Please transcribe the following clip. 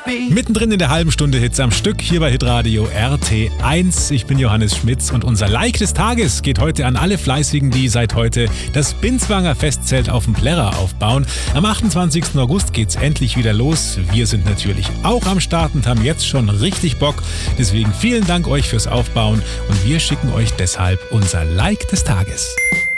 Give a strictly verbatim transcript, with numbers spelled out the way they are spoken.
Mittendrin in der halben Stunde Hits am Stück hier bei Hitradio R T eins. Ich bin Johannes Schmitz und unser Like des Tages geht heute an alle Fleißigen, die seit heute das Binswanger Festzelt auf dem Plärrer aufbauen. Am achtundzwanzigsten August geht's endlich wieder los. Wir sind natürlich auch am Start und haben jetzt schon richtig Bock. Deswegen vielen Dank euch fürs Aufbauen und wir schicken euch deshalb unser Like des Tages.